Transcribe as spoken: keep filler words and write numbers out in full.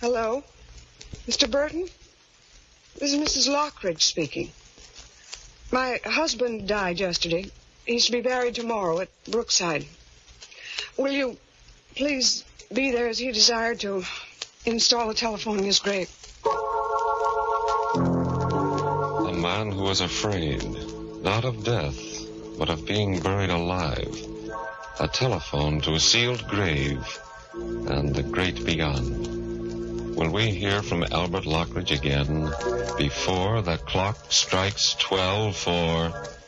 Hello? Mister Burton? This is Missus Lockridge speaking. My husband died yesterday. He's to be buried tomorrow at Brookside. Will you please be there as he desired to install a telephone in his grave? A man who was afraid, not of death, but of being buried alive. A telephone to a sealed grave, and the great beyond. Will we hear from Albert Lockridge again before the clock strikes twelve for